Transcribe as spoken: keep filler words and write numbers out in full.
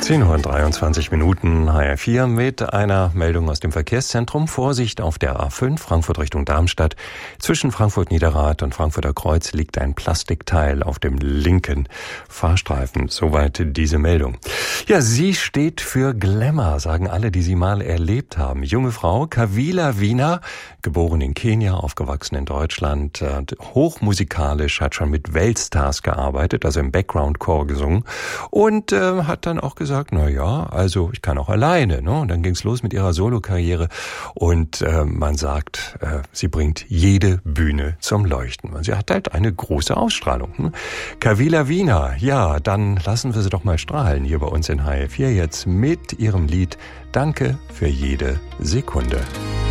zehn Uhr dreiundzwanzig Minuten, H R vier mit einer Meldung aus dem Verkehrszentrum. Vorsicht auf der A fünf, Frankfurt Richtung Darmstadt. Zwischen Frankfurt-Niederrad und Frankfurter Kreuz liegt ein Plastikteil auf dem linken Fahrstreifen. Soweit diese Meldung. Ja, sie steht für Glamour, sagen alle, die sie mal erlebt haben. Junge Frau, Kawila Wina, geboren in Kenia, aufgewachsen in Deutschland, hochmusikalisch, hat schon mit Weltstars gearbeitet, also im Background-Chor gesungen und äh, hat dann auch gesagt, na ja, also ich kann auch alleine. Ne? Und dann ging's los mit ihrer Solokarriere und äh, man sagt, äh, sie bringt jede Bühne zum Leuchten. Und sie hat halt eine große Ausstrahlung. Hm? Kawila Wina, ja, dann lassen wir sie doch mal strahlen hier bei uns in H R vier jetzt mit ihrem Lied Danke für jede Sekunde.